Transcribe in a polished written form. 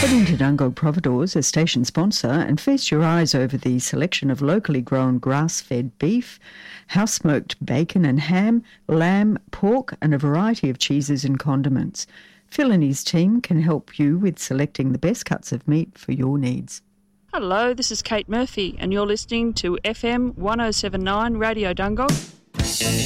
Head into Dungog Providores, a station sponsor, and feast your eyes over the selection of locally grown grass-fed beef, house-smoked bacon and ham, lamb, pork, and a variety of cheeses and condiments. Phil and his team can help you with selecting the best cuts of meat for your needs. Hello, this is Kate Murphy, and you're listening to FM 1079 Radio Dungog.